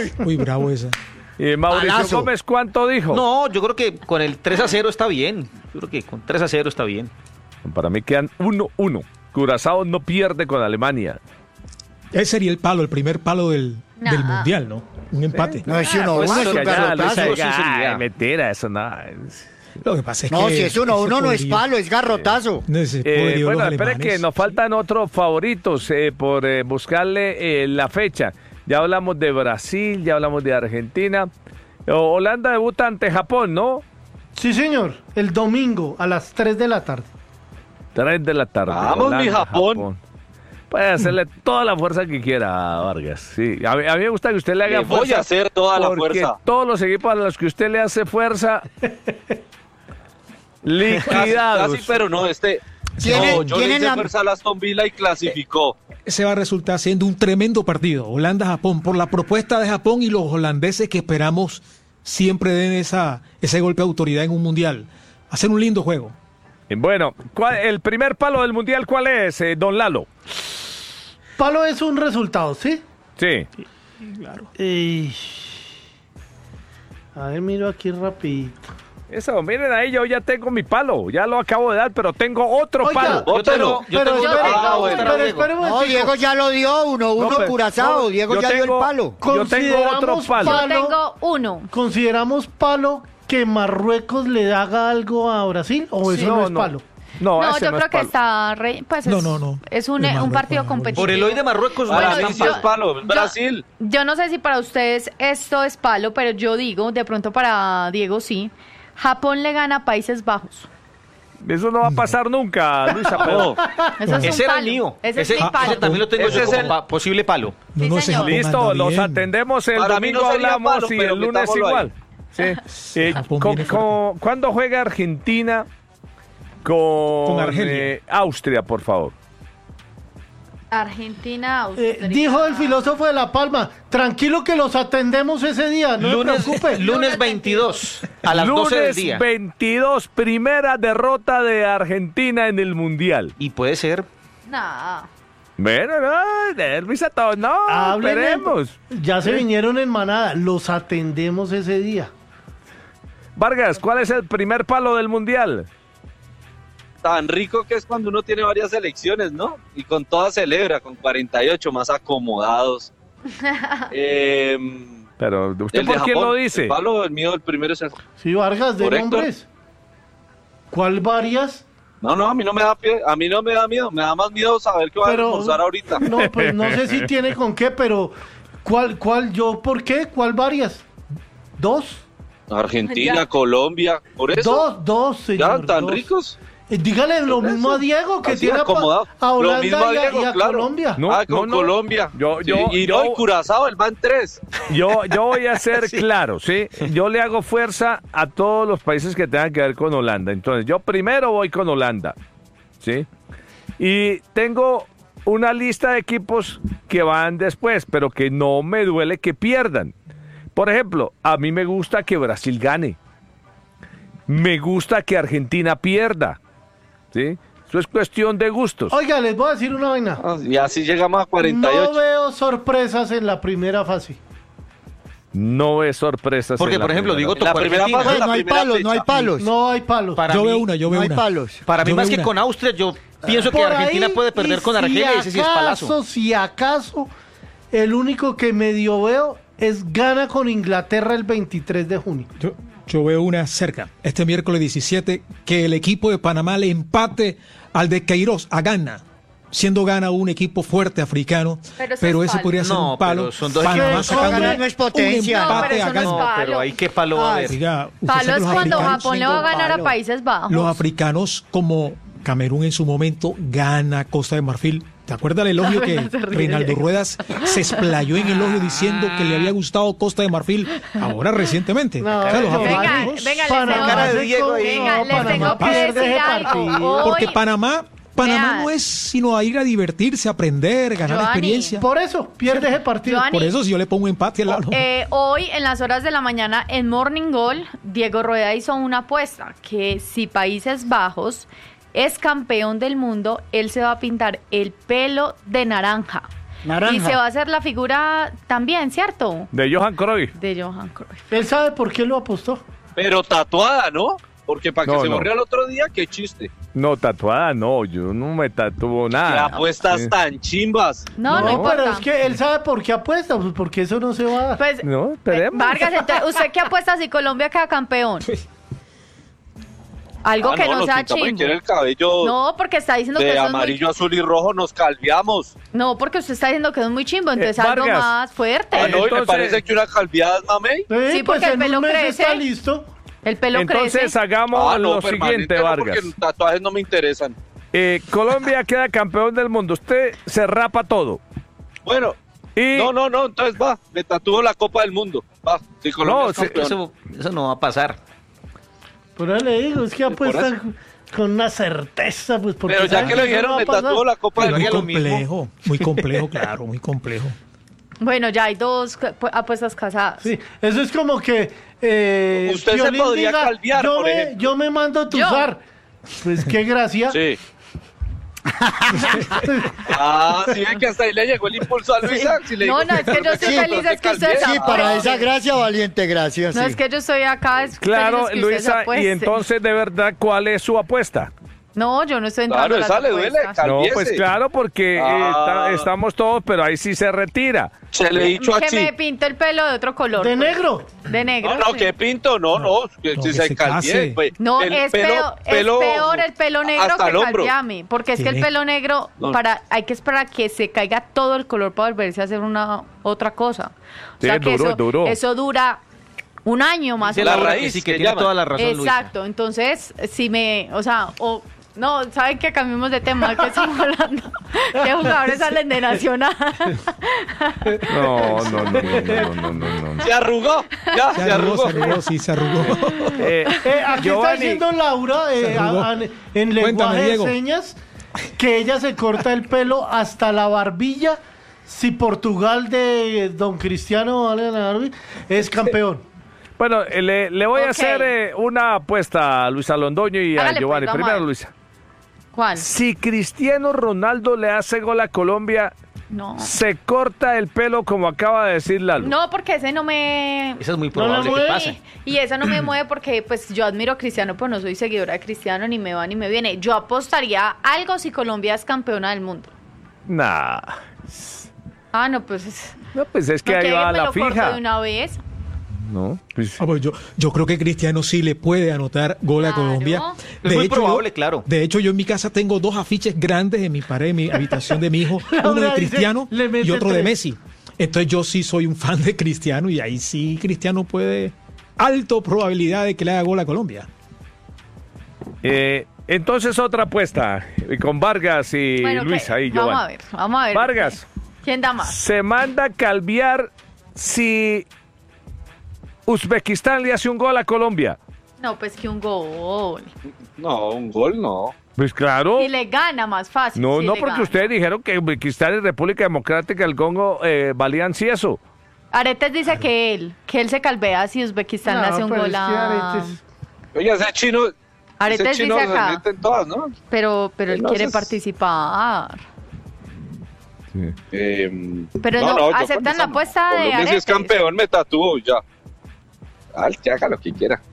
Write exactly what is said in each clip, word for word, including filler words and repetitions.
Uy, Uy, bravo esa. ¿Y Mauricio Palazo. Gómez cuánto dijo? No, yo creo que con el tres a cero está bien. Yo creo que con tres a cero está bien. Para mí quedan uno uno. Curazao no pierde con Alemania. Ese sería el palo, el primer palo del, Nah. del Mundial, ¿no? Un empate. no, es uno, pues, uno, es pero un ya, garrotazo. Luis, Ay, sinceridad. mentira, eso nada. Lo que pasa es No, que... si es uno, ese uno no es poderío- palo, es garrotazo. ese Eh, poderío de bueno, los espere alemanes. que nos faltan otros favoritos eh, por eh, buscarle eh, la fecha. Ya hablamos de Brasil, ya hablamos de Argentina. O- Holanda debuta ante Japón, ¿no? Sí, señor. El domingo a las tres de la tarde. tres de la tarde. Vamos, mi Japón. Puede hacerle toda la fuerza que quiera, Vargas. Sí, a mí, a mí me gusta que usted le haga Le voy fuerza. a hacer toda la porque fuerza. todos los equipos a los que usted le hace fuerza, liquidados. Casi, pero no, este... Tiene- no, yo le tienen hice la- fuerza a Aston Villa y clasificó. Ese va a resultar siendo un tremendo partido. Holanda-Japón, por la propuesta de Japón y los holandeses que esperamos siempre den esa, ese golpe de autoridad en un mundial. Hacer un lindo juego. Bueno, ¿cuál- el primer palo del Mundial, ¿cuál es, eh, don Lalo? Palo es un resultado, ¿sí? Sí. Y... A ver, miro aquí rapidito. Eso, miren ahí, yo ya tengo mi palo. Ya lo acabo de dar, pero tengo otro Oiga, palo. Yo Bótelo. tengo, yo pero tengo espere, otro. ah, bueno. pero Diego. espere un No, momentico. Diego ya lo dio, uno, uno No, pero- Curazao. no, Diego yo ya dio el tengo- palo. Yo tengo otro Consideramos palo. Yo palo. tengo uno. ¿Consideramos palo que Marruecos le haga algo a Brasil o eso Sí, no, no, es no. palo? No, No, ese yo no creo es que palo. está re- pues No, es, no, no. es un, El un Marruecos, partido no. competitivo. Por el hoy de Marruecos, Para Bueno, mí sí yo- es palo, es Brasil. Yo no sé si para ustedes esto es palo, pero yo digo, de pronto para Diego sí. Japón le gana a Países Bajos. Eso no va a pasar nunca, Luisa. Pero... Eso es Ese un era palo. el mío. Ese, Ese, es mi palo. ese también lo tengo Ese yo es como el- pa- posible palo. Sí, no, ese señor. Japón Listo, anda los bien. atendemos el Para mí domingo, no sería hablamos palo, y pero el lunes metámoslo ahí. igual. Sí. Eh, Japón con- viene con- ¿Cuándo juega Argentina con, Con Argelia. eh, Austria, por favor? Argentina, Eh, Austria. dijo el filósofo de La Palma, tranquilo que los atendemos ese día, no lunes, se preocupe. lunes veintidós a las lunes doce del día. veintidós, primera derrota de Argentina en el Mundial. Y puede ser. Nah. Bueno, no, de Luisa, todo, no, Hablen en- esperemos. Ya se vinieron en manada, los atendemos ese día. Vargas, ¿cuál es el primer palo del Mundial? Tan rico que es cuando uno tiene varias selecciones, ¿no? Y con todas celebra, con cuarenta y ocho más acomodados. eh, Pero, ¿usted el de por quién Japón, lo dice? El palo, el mío, el primero es el... Sí, Vargas, de Correcto. nombres. ¿Cuál varias? No, no, a mí no me da pie- a mí no me da miedo, me da más miedo saber que van a Pero- almorzar ahorita. No, pues no sé si tiene con qué, pero ¿cuál, cuál, yo, por qué? ¿Cuál varias? ¿Dos? Argentina, Ya. Colombia, por eso. Dos, dos, señor. Ya, tan dos. ricos. Eh, Dígale lo Por mismo eso. a Diego, que Así, tiene a, pa- acomodado. a Lo Holanda mismo a y a, Diego, y a claro. Colombia. No, ah, con no, no. Colombia. Yo- Sí, yo- y yo- no, y Curazao, él va en tres. Yo, yo voy a ser claro, ¿sí? Yo le hago fuerza a todos los países que tengan que ver con Holanda. Entonces, yo primero voy con Holanda, ¿sí? Y tengo una lista de equipos que van después, pero que no me duele que pierdan. Por ejemplo, a mí me gusta que Brasil gane. Me gusta que Argentina pierda, ¿sí? Eso es cuestión de gustos. Oiga, les voy a decir una vaina. Ah, Y así llegamos a cuarenta y No ocho. veo sorpresas en la primera fase. No es sorpresa. Porque, por ejemplo, digo, La tocó primera Argentina. fase- Pues no hay primera palos, no hay fecha. palos. No hay palos. Para Yo mí, veo una, yo no veo hay una. palos. Para mí, Yo más veo que una. con Austria, yo pienso que Por Argentina ahí, puede perder y con Argelia y ese sí es palazo. acaso, Si acaso, el único que medio veo es gana con Inglaterra el veintitrés de junio. Yo, yo veo una cerca. Este miércoles diecisiete, que el equipo de Panamá le empate al de Queiroz, a Ghana. Siendo Ghana un equipo fuerte africano, Pero pero, eso es ese palo. podría ser No, un palo. pero son dos Panamá equipos. sacándole Ghana no es potencia. un No, pero empate eso a no es Ghana. palo. Pero ahí qué palo va a haber. Oiga, usted Palo sabe es que los cuando africanos- Japón le va a ningún ganar a palo. Países Bajos. Los africanos como Camerún en su momento, Ghana, Costa de Marfil. ¿Te acuerdas el elogio que Se ríe, Reinaldo Diego. Ruedas se explayó en elogio diciendo que le había gustado Costa de Marfil ahora recientemente? No, O sea, los no, Venga, africanos- venga, les Panamá tengo, cara de se Diego co- ahí. venga, no, les Panamá tengo que pierde decir ese algo. partido. Hoy- Porque Panamá, Panamá Vean. no es sino a ir a divertirse, aprender, ganar Giovanni. experiencia. Por eso, pierde ese partido. Giovanni. Por eso si yo le pongo empate al lado. Eh, hoy, en las horas de la mañana, en Morning Goal, Diego Rueda hizo una apuesta que si Países Bajos es campeón del mundo, él se va a pintar el pelo de naranja. Naranja. Y se va a hacer la figura también, ¿cierto? De Johan Cruyff. De Johan Cruyff. Él sabe por qué lo apostó. Pero tatuada, ¿no? Porque para que No, se no. borre al otro día, qué chiste. No, tatuada, no, yo no me tatuo Qué nada. apuestas Sí. tan chimbas. No, no, No, importa. pero es que él sabe por qué apuesta, pues porque eso no se va a dar. Pues, No, esperemos. Vargas, entonces, ¿usted qué apuesta si Colombia queda campeón? Algo Ah, que no, nos sea pintamos y chimbo. quiere el cabello No, porque está diciendo que de eso es amarillo, muy... azul y rojo, nos calviamos. No, porque usted está diciendo que es muy chimbo, entonces Eh, algo Vargas. más fuerte. Ah, no, y me entonces- parece que una calviada es mamey. Sí, Sí, porque el en pelo un mes crece. está listo. El pelo Entonces crece. hagamos Ah, no, lo permanente siguiente, no, Vargas. porque los tatuajes no me interesan. Eh, Colombia queda campeón del mundo. Usted se rapa todo. Bueno, Y no, no, no, entonces va, me tatúo la Copa del Mundo. Va, si Colombia No, es se- campeón. Eso, eso no va a pasar. Por ahí le digo, es que por apuestan con una certeza, pues porque Pero ya saben que lo eso no dijeron, va a me pasar. tatúo la Copa del Muy Mundo. complejo, muy complejo, claro, muy complejo. Bueno, ya hay dos cu- apuestas casadas. Sí, eso es como que eh, Usted se Piolín podría diga, calviar, yo por me, ejemplo. yo me mando a tuzar. Pues qué gracia. Sí. Ah, sí, ven que hasta ahí le llegó el impulso a Luisa. Si le No, digo no, es que yo estoy Sí, feliz, no te es que ustedes calvié. Sí, para esa gracia, valiente gracia. No sí. es que yo estoy acá. Es claro, feliz que ustedes Luisa, y apuesten. entonces de verdad, ¿cuál es su apuesta? No, yo no estoy entrando Claro, a las esa le duele, apuestas. cal- No, Calviese. pues claro, porque eh, Ah. está- estamos todos, pero ahí sí se retira. Se le he dicho Que así. me pinto el pelo de otro color. De pues. negro. De negro. No, no, sí. que pinto, no, no, que no, si que se se calvié, case. pues, No, el es, pelo- peor, pelo es peor el pelo negro hasta que el hombro. calviame. Porque es que el Tiene- pelo negro, No. para, hay que esperar a que se caiga todo el color para volverse a hacer una otra cosa. O Sí, sea que duro, eso, duro. eso dura un año más Dice o la menos. Laura que raíz, sí, que que tiene llaman. toda la razón, Luisa. Exacto, entonces, si me, o sea, o, no, ¿saben que cambiemos de tema? ¿Qué estamos hablando? ¿Qué jugadores salen de Nacional? No, no, no, no, no, no, no, no. Se arrugó, ya, Se se arrugó, arrugó. se arrugó, sí, se arrugó. Eh, Eh, aquí está Giovanni, diciendo Laura eh, Se arrugó. a- a- en lenguaje Cuéntame, de Diego. señas que ella se corta el pelo hasta la barbilla si Portugal de Don Cristiano vale la barbilla, es campeón. bueno, eh, le, le voy Ok. a hacer eh, una apuesta a Luisa Londoño y a Hágale, pues, Giovanni. vamos a Primero, ver. Luisa. ¿Cuál? Si Cristiano Ronaldo le hace gol a Colombia, No. se corta el pelo como acaba de decir Lalo. No, porque ese no me... Eso es muy No probable le que mueve. pase. Y eso no me mueve porque pues yo admiro a Cristiano, pero no soy seguidora de Cristiano, ni me va ni me viene. Yo apostaría algo si Colombia es campeona del mundo. Nah. Ah, no, pues... es- No, pues es que no, ahí que va me la lo corto fija. de una vez. No, pues, Ah, pues yo, yo creo que Cristiano sí le puede anotar gol a Claro. Colombia. Es muy yo- probable, claro. De hecho, yo en mi casa tengo dos afiches grandes en mi pared, en mi habitación de mi hijo. Uno Laura de dice, Cristiano le mete y otro de tres. Messi. Entonces yo sí soy un fan de Cristiano y ahí sí Cristiano puede... Alto probabilidad de que le haga gol a Colombia. eh, entonces otra apuesta eh, con Vargas y Bueno, ok, Luisa y vamos a Giovanni. ver, vamos a ver. Vargas. ¿Quién da más? Se manda a calviar si Uzbekistán le hace un gol a Colombia. No, pues que un gol. No, un gol no. Pues claro. Y le gana más fácil. No, sí no, le porque gana. ustedes dijeron que Uzbekistán y República Democrática del Congo eh, valían si eso. Aretes dice que él, que él se calvea si Uzbekistán le No, hace un pero gol es que a... Aretes- Oye, ese chino, Aretes ese chino dice se acá. meten todas, ¿no? Pero, pero él Entonces- quiere participar. Eh, Pero no, yo aceptan con la esa no. apuesta de Colombia si es Aretes. campeón, me tatúo ya. Al que haga lo que quiera.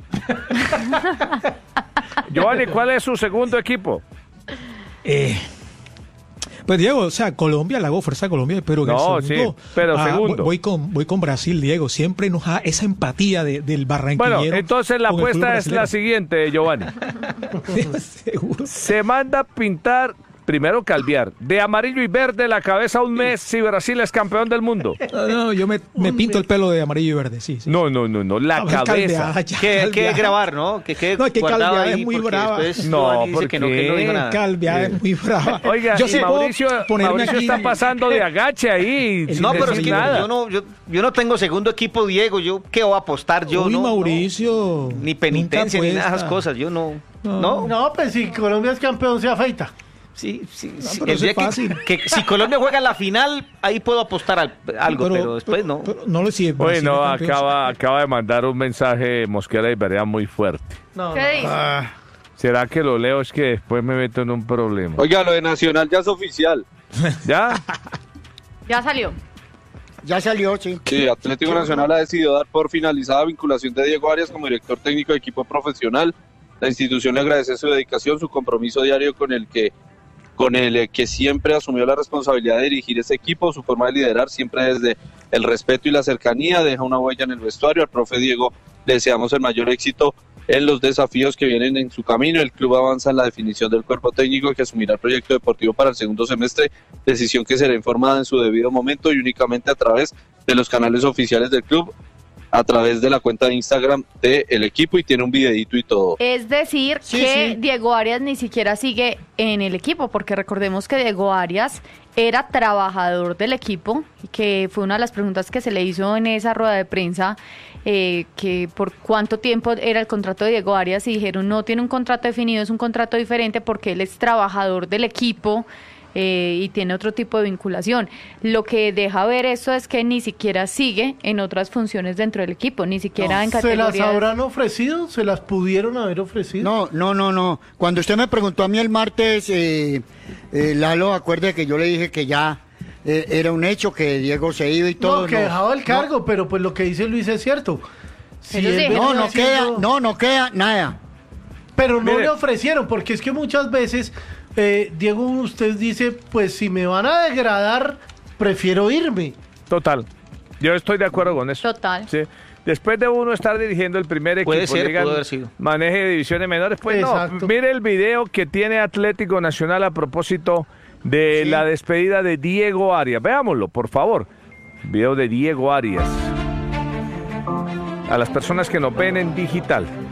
Giovanni, ¿cuál es su segundo equipo? Eh, pues Diego, o sea, Colombia, le hago fuerza a Colombia, pero en No, el segundo, sí, pero ah, segundo. Voy, voy con, voy con Brasil, Diego. Siempre nos da esa empatía de- del barranquillero. Bueno, entonces la con el fútbol apuesta es la brasilero. siguiente, Giovanni. Seguro. Se manda a pintar, primero calviar, de amarillo y verde la cabeza un mes si Brasil es campeón del mundo. No, no, yo me, me pinto el pelo de amarillo y verde, sí, sí. No, no, no, no, la Ah, pues, cabeza. calveada, ya, Que, que calveada. grabar, ¿no? Que quede No, es que guardado calveada ahí es muy porque brava. después No, Giovanni dice ¿por que no, que qué? no diga nada. Calveada es muy brava. Oiga, yo y sí puedo Mauricio, ponerme Mauricio aquí- está pasando de agache ahí. El sin No, pero es decir que nada. yo no, yo, yo no tengo segundo equipo, Diego. Yo qué voy a apostar, yo Uy, no. Mauricio. no. Ni penitencia, ni nada de esas apuesta. cosas. Yo no. No. No. No, pues si Colombia es campeón se afeita. Sí, sí, sí. pero El eso día es que, fácil. que si Colombia juega la final, ahí puedo apostar al- algo, pero, después no. pero no lo sigue. Oye, no, acaba, acaba de mandar un mensaje Mosquera y Berea muy fuerte. No, ¿Qué no. dice? ¿Será que lo leo? Es que después me meto en un problema. Oiga, lo de Nacional ya es oficial. ¿Ya? Ya salió. Ya salió, sí. Sí, Atlético Nacional ha decidido dar por finalizada la vinculación de Diego Arias como director técnico de equipo profesional. La institución le agradece su dedicación, su compromiso diario con el que con el que siempre asumió la responsabilidad de dirigir ese equipo, su forma de liderar siempre desde el respeto y la cercanía, deja una huella en el vestuario. Al profe Diego le deseamos el mayor éxito en los desafíos que vienen en su camino. El club avanza en la definición del cuerpo técnico que asumirá el proyecto deportivo para el segundo semestre, decisión que será informada en su debido momento y únicamente a través de los canales oficiales del club, a través de la cuenta de Instagram del equipo, y tiene un videito y todo. Es decir, Sí, que sí. Diego Arias ni siquiera sigue en el equipo, porque recordemos que Diego Arias era trabajador del equipo, y que fue una de las preguntas que se le hizo en esa rueda de prensa, eh, que por cuánto tiempo era el contrato de Diego Arias, y dijeron no tiene un contrato definido, es un contrato diferente porque él es trabajador del equipo. Eh, y tiene otro tipo de vinculación. Lo que deja ver eso es que ni siquiera sigue en otras funciones dentro del equipo, ni siquiera en ¿Se categorías. las habrán ofrecido? ¿Se las pudieron haber ofrecido? No, no, no, no. Cuando usted me preguntó a mí el martes, eh, eh, Lalo, acuerde que yo le dije que ya eh, era un hecho, que Diego se iba y todo. No, que dejaba el cargo, pero pues lo que dice Luis es cierto. Si Eso él sí. venía No, no haciendo- queda, no, no queda nada. Pero no Mire. le ofrecieron, porque es que muchas veces, eh, Diego, usted dice, pues si me van a degradar, prefiero irme. Total. Yo estoy de acuerdo con eso. Total. Sí. Después de uno estar dirigiendo el primer equipo, Puede ser, digan, pudo haber sido. maneje divisiones menores, pues Exacto. no. Mire el video que tiene Atlético Nacional a propósito de Sí. la despedida de Diego Arias. Veámoslo, por favor. Video de Diego Arias. A las personas que nos ven en digital.